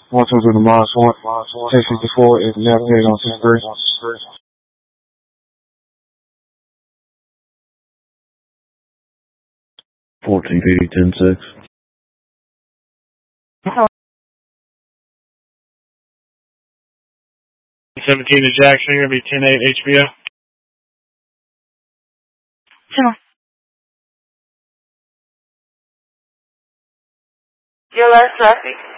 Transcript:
1 2 to the Mars 1. 1054 is navigating on 63. 1480 10-6. 17 to Jackson, you're going to be 10-8 HBO. Sure. Your last traffic.